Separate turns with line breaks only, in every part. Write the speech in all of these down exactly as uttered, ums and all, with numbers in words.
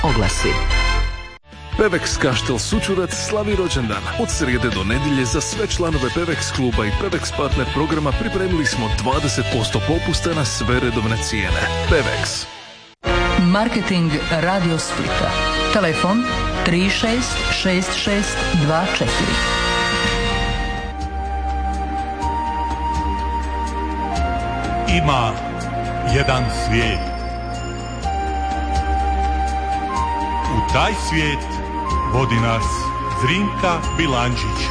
Oglasi.
Pevex Kaštel Sučurac slavi rođendan. Od srijede do nedjelje za sve članove Pevex kluba i Pevex partner programa pripremili smo dvadeset posto popusta na sve redovne cijene. Pevex.
Marketing Radio Splita. Telefon tri šest šest šest dva četiri.
Ima jedan svijet. U taj svijet vodi nas Zrinka Bilančić.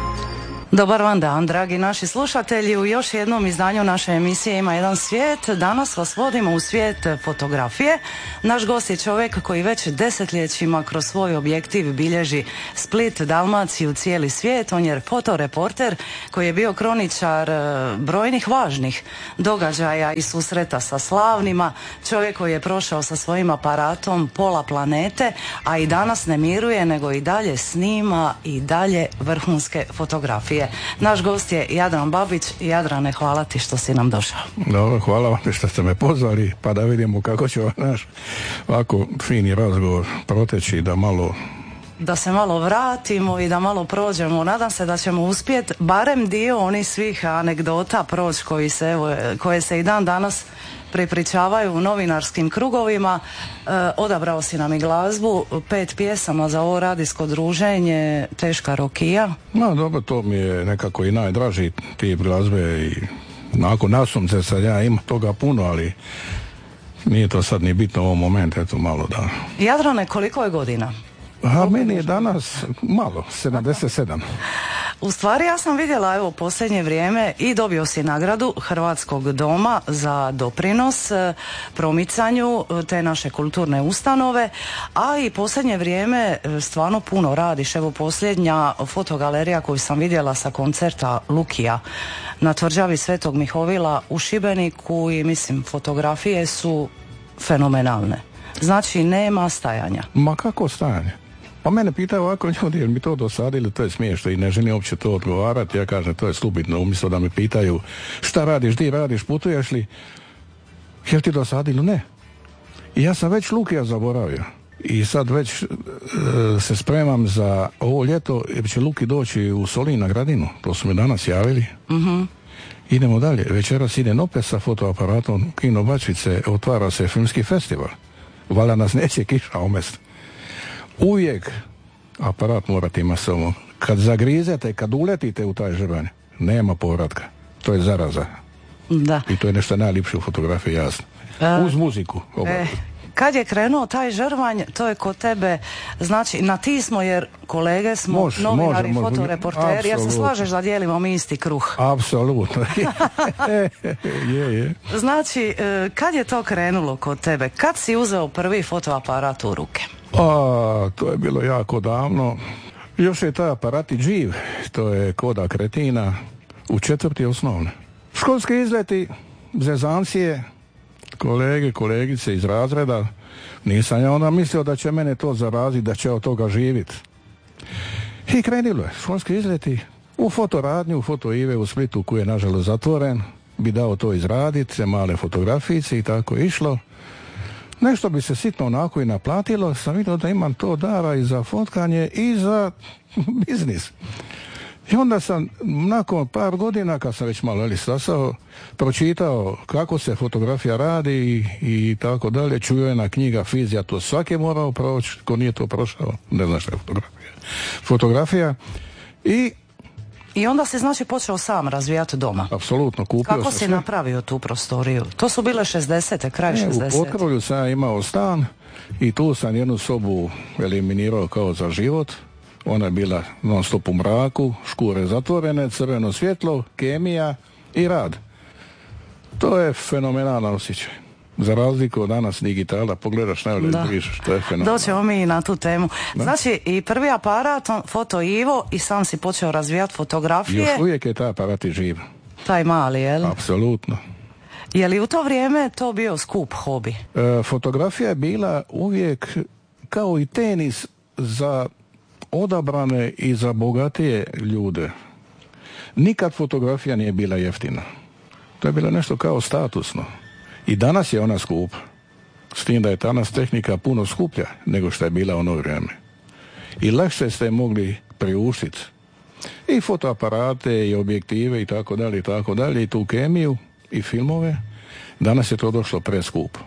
Dobar vam dan, dragi naši slušatelji. U još jednom izdanju naše emisije Ima jedan svijet. Danas vas vodimo u svijet fotografije. Naš gost je čovjek koji već desetljećima kroz svoj objektiv bilježi Split, Dalmaciju, cijeli svijet. On je fotoreporter koji je bio kroničar brojnih važnih događaja i susreta sa slavnima. Čovjek koji je prošao sa svojim aparatom pola planete, a i danas ne miruje, nego i dalje snima i dalje vrhunske fotografije. Naš gost je Jadran Babić. Jadrane, hvala ti što si nam došao.
Dobro, hvala vam što ste me pozvali, pa da vidimo kako će ovaj naš ovako fini razgovor proteći, da malo
da se malo vratimo i da malo prođemo. Nadam se da ćemo uspjeti barem dio onih svih anegdota proći koji se, evo, koje se i dan danas prepričavaju u novinarskim krugovima. E, odabrao si nam i glazbu, pet pjesama za ovo radijsko druženje, teška rokija.
No dobro, to mi je nekako i najdraži tip glazbe i nakon nasumce sad ja imam toga puno, ali nije to sad ni bitno u ovom momentu, eto malo da.
Jadrane, koliko je godina?
A meni je danas malo, sedamdeset sedam.
U stvari ja sam vidjela evo posljednje vrijeme i dobio si nagradu Hrvatskog doma za doprinos promicanju te naše kulturne ustanove, a i posljednje vrijeme stvarno puno radiš. Evo posljednja fotogalerija koju sam vidjela sa koncerta Lukija na tvrđavi Svetog Mihovila u Šibeniku i mislim fotografije su fenomenalne. Znači nema stajanja.
Ma kako stajanje? Pa mene pitaju ovako ljudi, jer mi to dosadili, to je smiješno i ne želim uopće to odgovarati. Ja kažem, to je slubitno, umjesto da me pitaju šta radiš, di radiš, putuješ li, jel ti dosadili? Ne. I ja sam već Lukija zaboravio. I sad već e, se spremam za ovo ljeto, jer će Luki doći u Solin na Gradinu, to su mi danas javili.
Mhm.
Idemo dalje, večeras idem opet sa fotoaparatom Kino Bačvice, otvara se filmski festival. Valjda nas neće kiša omest. Uvijek aparat morate imati samo. Kad zagrizete, kad uletite u taj žrvanj, nema povratka. To je zaraza.
Da.
I to je nešto najljepše u fotografiji, jasno.
A,
Uz muziku.
E, kad je krenuo taj žrvanj, to je kod tebe, znači na ti smo jer kolege smo,
može,
novinari,
može, može.
fotoreporteri, jer se slažeš da dijelimo mi isti kruh.
Apsolutno. je, je.
Znači, kad je to krenulo kod tebe? Kad si uzeo prvi fotoaparat u ruke?
A, to je bilo jako davno. Još je taj aparat i živ. To je Kodak Retina u četvrti osnovne. Školski izleti, zezancije, kolege, kolegice iz razreda. Nisam ja onda mislio da će mene to zaraziti, da će od toga živjeti. I krenilo je. Školski izleti u fotoradnju, u Foto Ive u Splitu, koji je nažalost zatvoren, bi dao to izraditi, male fotografijice i tako je išlo. Nešto bi se sitno onako i naplatilo, sam vidio da imam to dara i za fotkanje i za biznis. I onda sam nakon par godina, kad sam već malo ali stasao, pročitao kako se fotografija radi i, i tako dalje. Čujena knjiga Fizija, to svaki je morao proći, ko nije to prošao, ne zna šta je fotografija. Fotografija i
I onda si znači počeo sam razvijati doma.
Apsolutno, kupio
Kako
sam
si
sve.
napravio tu prostoriju? To su bile šezdesete, kraj šezdesete.
U Potkrovlju sam imao stan i tu sam jednu sobu eliminirao kao za život. Ona je bila non stop u mraku, škure zatvorene, crveno svjetlo, kemija i rad. To je fenomenalan osjećaj. Za razliku od danas digitala, pogledaš najbolje vidiš, to je fenomenalno.
Doćemo mi na tu temu. Da? Znači, i prvi aparat, Foto Ivo, i sam si počeo razvijati fotografije.
Još uvijek je taj aparat i živ.
Taj mali, jel?
Apsolutno.
Je li u to vrijeme to bio skup hobi?
E, fotografija je bila uvijek kao i tenis za odabrane i za bogatije ljude. Nikad fotografija nije bila jeftina. To je bilo nešto kao statusno. I danas je ona skupa. S tim da je danas tehnika puno skuplja nego što je bila ono vrijeme. I lakše ste mogli priuštiti i fotoaparate i objektive i tako dalje i tako dalje i tu kemiju i filmove. Danas je to došlo preskupo.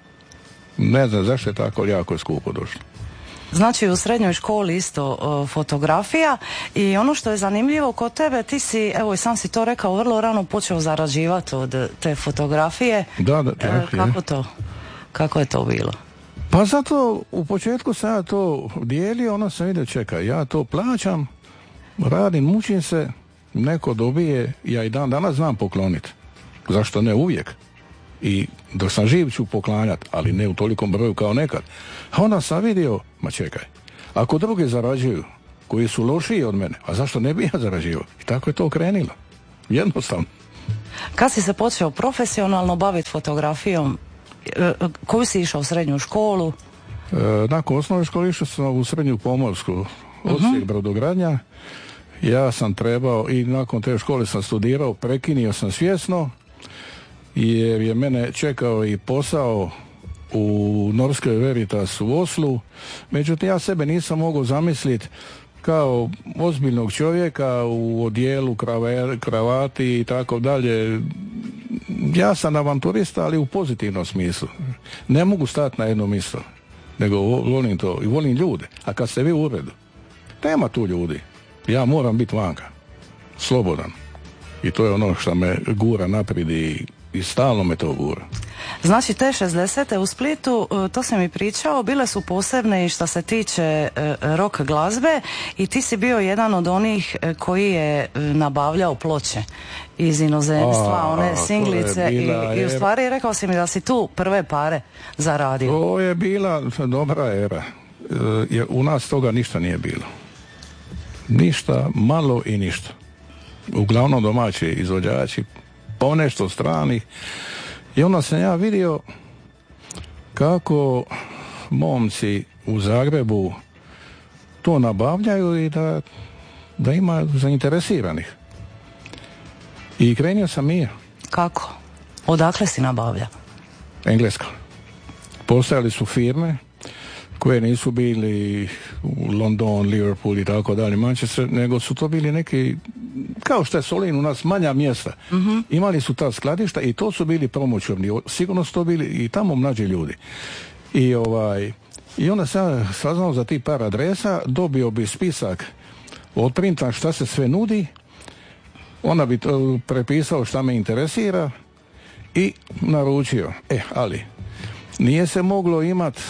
Ne znam zašto je tako jako skupo došlo.
Znači u srednjoj školi isto o, fotografija i ono što je zanimljivo kod tebe, ti si, evo i sam si to rekao, vrlo rano počeo zarađivati od te fotografije.
Da, da, tako
e, kako to? Kako je to bilo?
Pa zato u početku sam ja to dijelio, ono sam vidio, čekaj, ja to plaćam, radim, mučim se, neko dobije, ja i dan danas znam pokloniti. Zašto ne uvijek? I dok sam živ ću poklanjati, ali ne u tolikom broju kao nekad. A onda sam vidio, ma čekaj, ako drugi zarađuju, koji su lošiji od mene, a zašto ne bi ja zarađivao? I tako je to krenilo. Jednostavno.
Kad si se počeo profesionalno baviti fotografijom, koju si išao u srednju školu?
E, nakon osnovne škole išao sam u srednju pomorsku, odsjek uh-huh. brodogradnja. Ja sam trebao i nakon te škole sam studirao, prekinio sam svjesno, jer je mene čekao i posao u Norskoj Veritas u Oslu. Međutim, ja sebe nisam mogao zamisliti kao ozbiljnog čovjeka u odijelu, kravati i tako dalje. Ja sam avanturista, ali u pozitivnom smislu. Ne mogu stati na jedno mjesto, nego volim to i volim ljude. A kad ste vi u uredu, nema tu ljudi. Ja moram biti vanka, slobodan. I to je ono što me gura naprijed i, i stalno me to gura.
Znači te šezdesete u Splitu, to si mi pričao, bile su posebne i što se tiče rock glazbe i ti si bio jedan od onih koji je nabavljao ploče iz inozemstva, a, one singlice i, i u stvari rekao si mi da si tu prve pare zaradio.
To je bila dobra era, jer u nas toga ništa nije bilo. Ništa, malo i ništa. Uglavnom domaći izvođači, ponešto stranih. I onda sam ja vidio kako momci u Zagrebu to nabavljaju i da, da ima zainteresiranih. I krenio sam i ja.
Kako? Odakle si nabavlja?
Engleska. Postojali su firme koje nisu bili u London, Liverpool i tako dalje, Manchester, nego su to bili neki, kao što je Solin u nas, manja mjesta. Mm-hmm. Imali su ta skladišta i to su bili promoćurni, sigurno su to bili i tamo mlađi ljudi. I ovaj, i onda sam saznao za ti par adresa, dobio bi spisak od printa šta se sve nudi, onda bi to prepisao šta me interesira i naručio. E, ali nije se moglo imat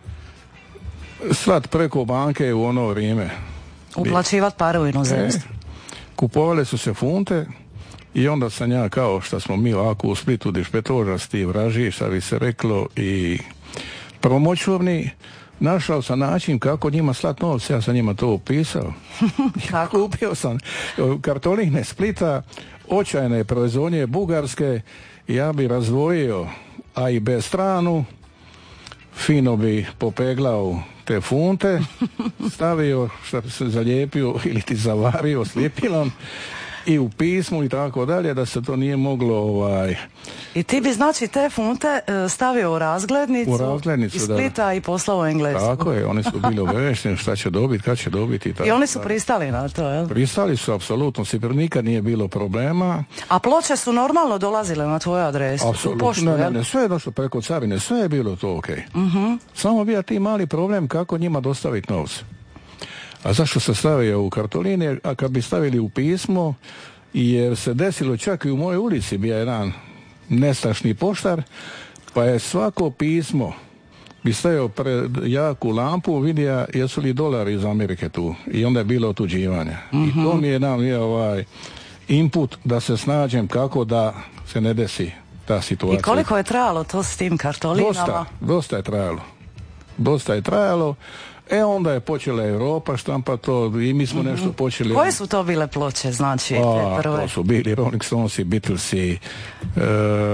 slat preko banke u ono vrijeme.
Uplaćivat pare u inozemstvu.
E, kupovale su se funte i onda sam ja, kao što smo mi ovako u Splitu dišpetožasti, vraži, šta bi se reklo, i promoćurni, našao sam način kako njima slat novce, ja sam njima to upisao. Kupio sam kartoline Splita, očajne proizvodnje bugarske, ja bi razdvojio A i B stranu, fino bi popeglao te funte, stavio, što bi se zalijepio ili ti zavario s ljepilom i u pismu i tako dalje, da se to nije moglo ovaj...
I ti bi znači te funte stavio u razglednicu,
u razglednicu
iz Splita da. I poslao u Englesku.
Tako je, oni su bili obavešteni šta će dobiti, kad će dobiti i tako.
I oni su pristali na to, jel?
Pristali su, apsolutno, nikad nije bilo problema.
A ploče su normalno dolazile na tvoju adresu?
Apsolutno, poštu, ne, ne, ne, sve je došlo preko carine, sve je bilo to ok. Uh-huh. Samo bio ti mali problem kako njima dostaviti novce. A zašto se stavio u kartoline, a kad bi stavili u pismo, jer se desilo čak i u mojoj ulici, bio jedan nestašni poštar, pa je svako pismo bi stavio pred jaku lampu, vidio jesu li dolari iz Amerike tu, i onda je bilo otuđivanje. Mm-hmm. I to mi je nam je ovaj input da se snađem kako da se ne desi ta situacija.
I koliko je trajalo to s tim kartolinama?
Dosta, dosta je trajalo. Dosta je trajalo. E onda je počela Europa štampa to i mi smo mm-hmm. nešto počeli.
Koje su to bile ploče, znači,
A,
te prve?
To su bili Rolling Stonesi, Beatlesi, uh,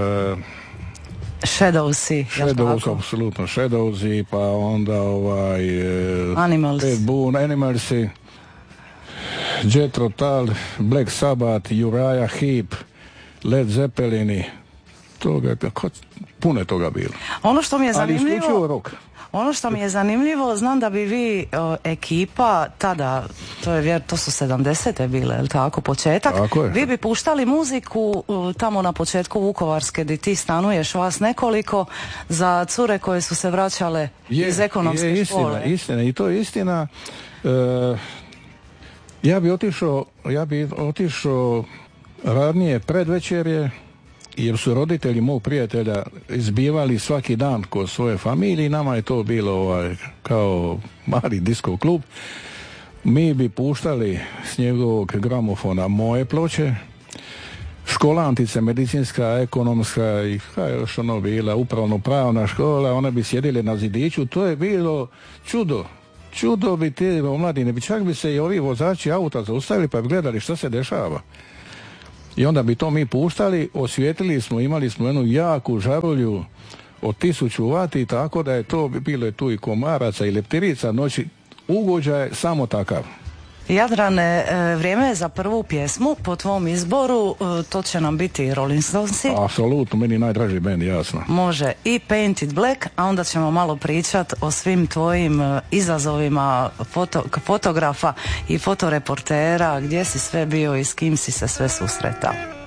Shadowsi,
Shadows, apsolutno Shadowsi, pa onda ovaj uh,
Animals,
Ted Boone, Animalsi, Jethro Tull, Black Sabbath, Uriah Heep, Led Zeppelini, toga, puno je toga bilo.
Ono što mi je
Ali isključivo
zanimljivo,
rock.
ono što mi je zanimljivo, znam da bi vi o, ekipa tada, to je vjer, to su sedamdesete bile, jel tako, početak,
tako je.
Vi bi puštali muziku o, tamo na početku Vukovarske, di ti stanuješ, vas nekoliko, za cure koje su se vraćale
je,
iz ekonomske
je istina,
škole.
Istina, i to je istina. E, ja bi otišao, ja bi otišao radnije predvečerje, jer su roditelji mog prijatelja izbivali svaki dan kod svoje familije i nama je to bilo ovaj, kao mali disko klub. Mi bi puštali s njegovog gramofona moje ploče, školantice, medicinska, ekonomska i kaj još ono bila, upravno-pravna škola, one bi sjedile na zidiću, to je bilo čudo. Čudo bi ti omladine, bi čak bi se i ovi vozači auta zaustavili pa bi gledali što se dešava. I onda bi to mi puštali, osvijetlili smo, imali smo jednu jaku žarulju od tisuću vati, tako da je to bilo je tu i komaraca i leptirica, noći ugođaj samo takav.
Jadrane, vrijeme je za prvu pjesmu po tvom izboru, to će nam biti Rolling Stonesi.
Apsolutno, meni najdraži bend, jasno.
Može i Painted Black, a onda ćemo malo pričati o svim tvojim izazovima foto, fotografa i fotoreportera, gdje si sve bio i s kim si se sve susretao.